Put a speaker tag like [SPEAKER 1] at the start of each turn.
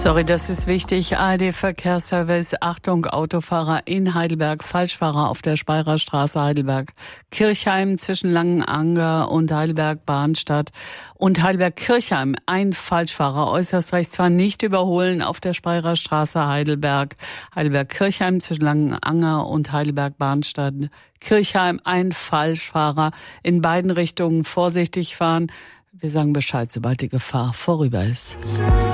[SPEAKER 1] Sorry, das ist wichtig. ARD-Verkehrsservice. Achtung, Autofahrer in Heidelberg. Falschfahrer auf der Speyerer Straße Heidelberg-Kirchheim zwischen Langenanger und Heidelberg-Bahnstadt. Und Heidelberg-Kirchheim. Ein Falschfahrer äußerst rechts fahren, nicht überholen auf der Speyerer Straße Heidelberg. Heidelberg-Kirchheim zwischen Langenanger und Heidelberg-Bahnstadt. Kirchheim, ein Falschfahrer. In beiden Richtungen vorsichtig fahren. Wir sagen Bescheid, sobald die Gefahr vorüber ist.